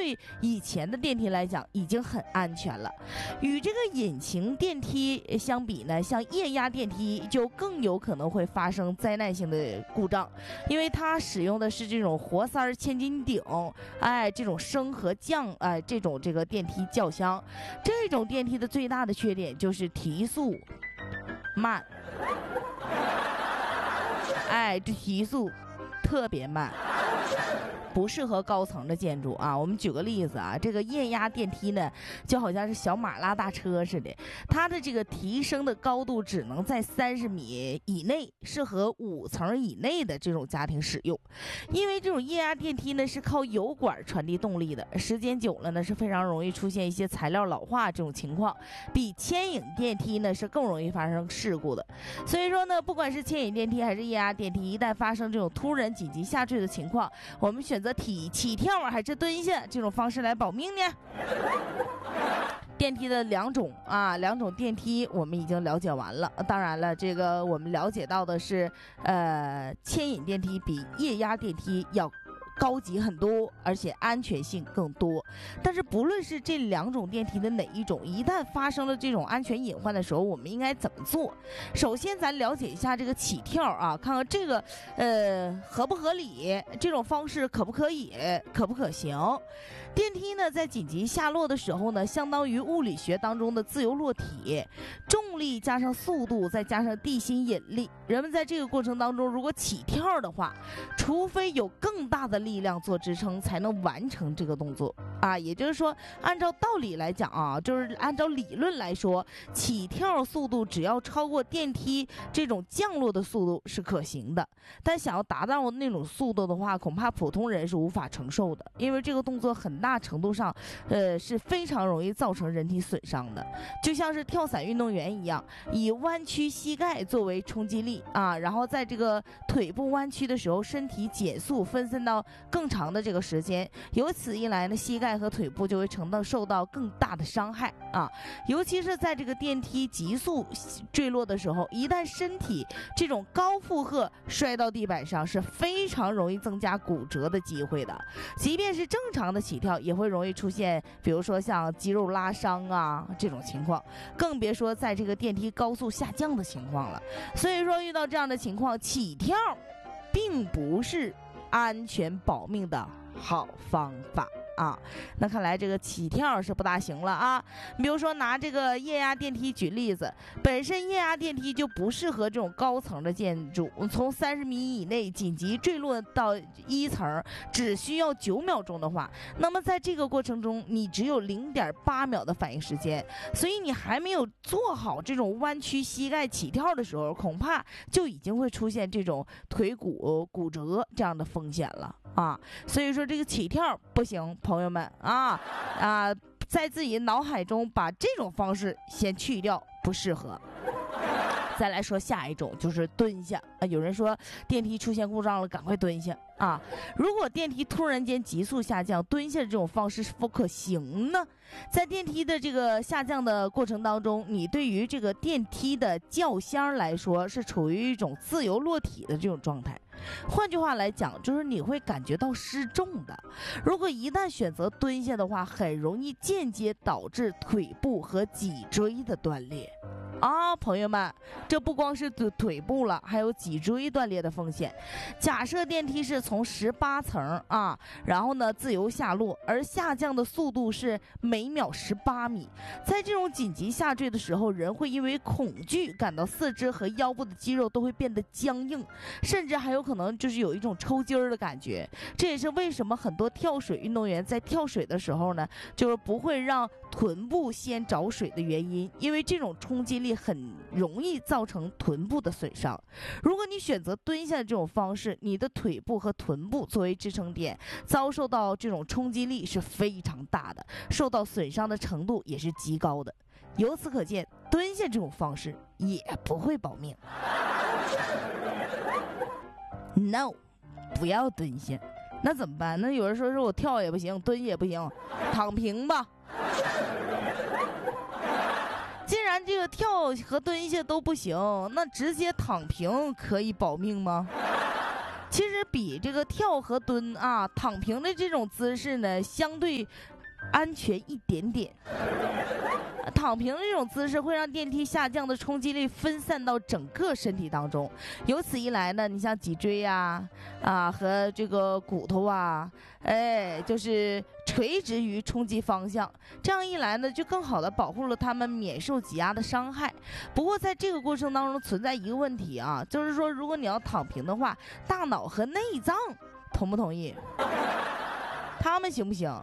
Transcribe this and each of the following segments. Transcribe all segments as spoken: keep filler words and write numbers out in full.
对以前的电梯来讲已经很安全了。与这个引擎电梯相比呢，像液压电梯就更有可能会发生灾难性的故障，因为它使用的是这种活塞千斤顶，哎，这种升和降，哎，这种这个电梯轿厢。这种电梯的最大的缺点就是提速慢，哎，这提速特别慢，不适合高层的建筑啊。我们举个例子啊，这个液压电梯呢，就好像是小马拉大车似的，它的这个提升的高度只能在三十米以内，适合五层以内的这种家庭使用。因为这种液压电梯呢是靠油管传递动力的，时间久了呢是非常容易出现一些材料老化这种情况，比牵引电梯呢是更容易发生事故的。所以说呢，不管是牵引电梯还是液压电梯，一旦发生这种突然紧急下坠的情况，我们选择体起跳还是蹲下这种方式来保命呢？电梯的两种啊，两种电梯我们已经了解完了。当然了，这个我们了解到的是，呃，牵引电梯比液压电梯要高级很多，而且安全性更多。但是不论是这两种电梯的哪一种，一旦发生了这种安全隐患的时候，我们应该怎么做？首先咱了解一下这个起跳啊，看看这个呃合不合理，这种方式可不可以，可不可行。电梯呢在紧急下落的时候呢，相当于物理学当中的自由落体，重力加上速度再加上地心引力，人们在这个过程当中如果起跳的话，除非有更大的力量做支撑，才能完成这个动作啊。也就是说，按照道理来讲啊，就是按照理论来说，起跳速度只要超过电梯这种降落的速度是可行的。但想要达到那种速度的话，恐怕普通人是无法承受的，因为这个动作很大程度上，呃，是非常容易造成人体损伤的。就像是跳伞运动员一样，以弯曲膝盖作为冲击力啊，然后在这个腿部弯曲的时候，身体减速分散到更长的这个时间，由此一来呢，膝盖和腿部就会承到受到更大的伤害啊。尤其是在这个电梯急速坠落的时候，一旦身体这种高负荷摔到地板上，是非常容易增加骨折的机会的。即便是正常的起跳，也会容易出现比如说像肌肉拉伤啊这种情况，更别说在这个电梯高速下降的情况了。所以说遇到这样的情况，起跳并不是安全保命的好方法啊。那看来这个起跳是不大行了啊。比如说拿这个液压电梯举例子，本身液压电梯就不适合这种高层的建筑，从三十米以内紧急坠落到一层只需要九秒钟的话，那么在这个过程中你只有零点八秒的反应时间，所以你还没有做好这种弯曲膝盖起跳的时候，恐怕就已经会出现这种腿骨骨折这样的风险了啊。所以说这个起跳不行，朋友们啊啊，在自己脑海中把这种方式先去掉，不适合。再来说下一种，就是蹲下啊。有人说电梯出现故障了，赶快蹲下啊。如果电梯突然间急速下降，蹲下这种方式是否可行呢？在电梯的这个下降的过程当中，你对于这个电梯的轿厢来说是处于一种自由落体的这种状态。换句话来讲，就是你会感觉到失重的。如果一旦选择蹲下的话，很容易间接导致腿部和脊椎的断裂啊，朋友们，这不光是腿腿部了，还有脊椎断裂的风险。假设电梯是从十八层啊，然后呢自由下落，而下降的速度是每秒十八米，在这种紧急下坠的时候，人会因为恐惧感到四肢和腰部的肌肉都会变得僵硬，甚至还有可能就是有一种抽筋儿的感觉。这也是为什么很多跳水运动员在跳水的时候呢，就是不会让臀部先着水的原因，因为这种冲击力很容易造成臀部的损伤。如果你选择蹲下的这种方式，你的腿部和臀部作为支撑点，遭受到这种冲击力是非常大的，受到损伤的程度也是极高的。由此可见，蹲下这种方式也不会保命。No， 不要蹲下。那怎么办？那有人说是我跳也不行，蹲也不行，躺平吧。既然这个跳和蹲下都不行，那直接躺平可以保命吗？ 其实比这个跳和蹲啊、躺平的这种姿势呢，相对安全一点点。躺平的这种姿势会让电梯下降的冲击力分散到整个身体当中，由此一来呢，你像脊椎呀、啊， 啊和这个骨头啊，哎，就是垂直于冲击方向，这样一来呢，就更好的保护了他们免受挤压的伤害。不过在这个过程当中存在一个问题啊，就是说如果你要躺平的话，大脑和内脏同不同意？他们行不行？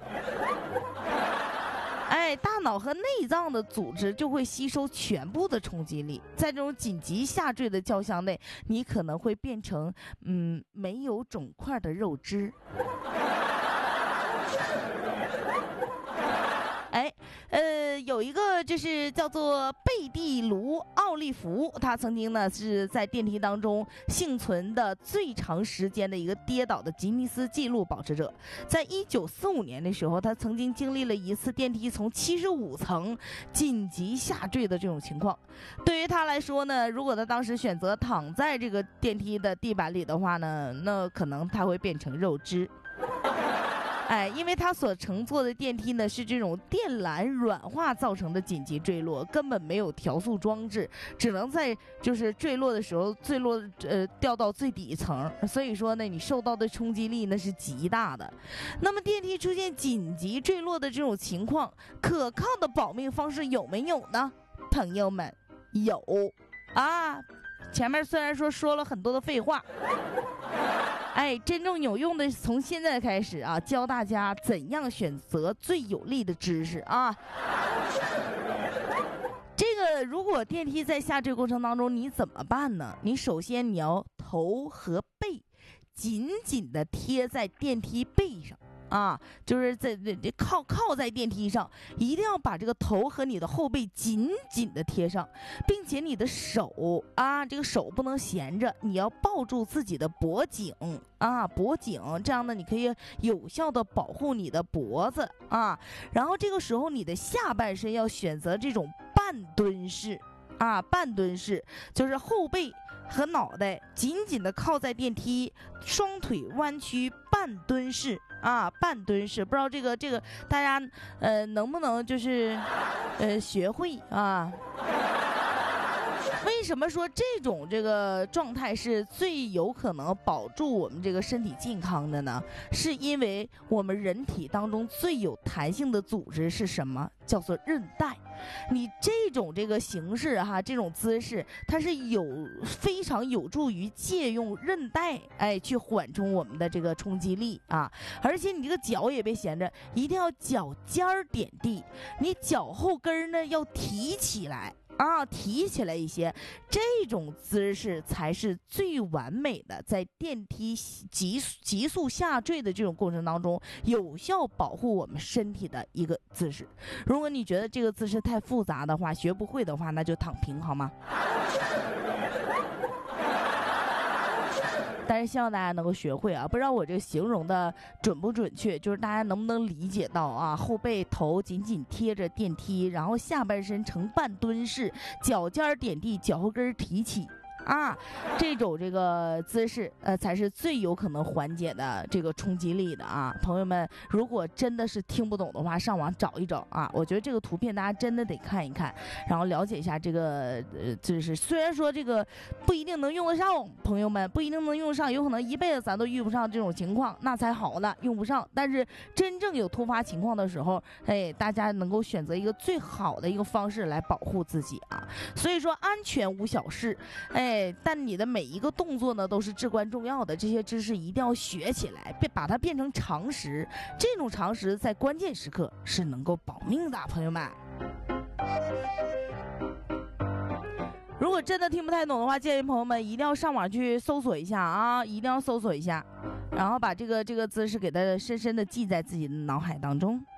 哎，大脑和内脏的组织就会吸收全部的冲击力，在这种紧急下坠的交相内，你可能会变成嗯没有肿块的肉汁。哎，呃，有一个就是叫做贝蒂卢奥利弗，他曾经呢是在电梯当中幸存的最长时间的一个跌倒的吉尼斯纪录保持者。在一九四五年的时候，他曾经经历了一次电梯从七十五层紧急下坠的这种情况。对于他来说呢，如果他当时选择躺在这个电梯的地板里的话呢，那可能他会变成肉汁。哎，因为他所乘坐的电梯呢是这种电缆软化造成的紧急坠落，根本没有调速装置，只能在就是坠落的时候坠落呃掉到最底层，所以说呢你受到的冲击力那是极大的。那么电梯出现紧急坠落的这种情况，可靠的保命方式有没有呢？朋友们，有啊。前面虽然说说了很多的废话，哎，真正有用的从现在开始啊，教大家怎样选择最有利的知识啊。这个如果电梯在下坠过程当中你怎么办呢？你首先你要头和背紧紧的贴在电梯背上啊，就是在这靠靠在电梯上，一定要把这个头和你的后背紧紧的贴上，并且你的手啊，这个手不能闲着，你要抱住自己的脖颈啊，脖颈，这样呢，你可以有效的保护你的脖子啊。然后这个时候你的下半身要选择这种半蹲式啊，半蹲式就是后背和脑袋紧紧的靠在电梯，双腿弯曲半蹲式啊，半蹲式，不知道这个这个大家呃能不能就是呃学会啊？为什么说这种这个状态是最有可能保住我们这个身体健康的呢？是因为我们人体当中最有弹性的组织是什么？叫做韧带。你这种这个形式哈，这种姿势，它是有非常有助于借用韧带，哎，去缓冲我们的这个冲击力啊。而且你这个脚也别闲着，一定要脚尖儿点地，你脚后跟儿呢要提起来。啊，提起来一些，这种姿势才是最完美的，在电梯急急速下坠的这种过程当中，有效保护我们身体的一个姿势。如果你觉得这个姿势太复杂的话，学不会的话，那就躺平好吗？但是希望大家能够学会啊，不知道我这个形容的准不准确，就是大家能不能理解到啊？后背头紧紧贴着电梯，然后下半身呈半蹲式，脚尖点地，脚后跟提起。啊，这种这个姿势，呃，才是最有可能缓解的这个冲击力的啊！朋友们，如果真的是听不懂的话，上网找一找啊！我觉得这个图片大家真的得看一看，然后了解一下这个呃姿势。虽然说这个不一定能用得上，朋友们不一定能用得上，有可能一辈子咱都遇不上这种情况，那才好呢，用不上。但是真正有突发情况的时候，哎，大家能够选择一个最好的一个方式来保护自己啊！所以说，安全无小事，哎。但你的每一个动作呢都是至关重要的，这些知识一定要学起来，别把它变成常识。这种常识在关键时刻是能够保命的，朋友们。如果真的听不太懂的话，建议朋友们一定要上网去搜索一下啊，一定要搜索一下，然后把这个这个姿势给它深深的记在自己的脑海当中。